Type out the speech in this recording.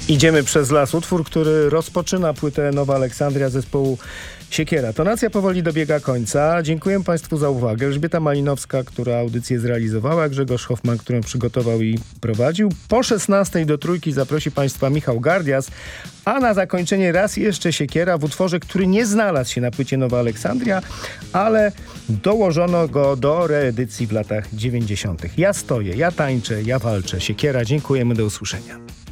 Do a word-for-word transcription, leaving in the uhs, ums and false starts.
Idziemy przez las. Utwór, który rozpoczyna płytę Nowa Aleksandria zespołu Siekiera. Tonacja powoli dobiega końca. Dziękuję Państwu za uwagę. Elżbieta Malinowska, która audycję zrealizowała, Grzegorz Hoffman, którą przygotował i prowadził. Po szesnastej do trójki zaprosi Państwa Michał Gardias, a na zakończenie raz jeszcze Siekiera w utworze, który nie znalazł się na płycie Nowa Aleksandria, ale dołożono go do reedycji w latach dziewięćdziesiątych. Ja stoję, ja tańczę, ja walczę. Siekiera, dziękujemy, do usłyszenia.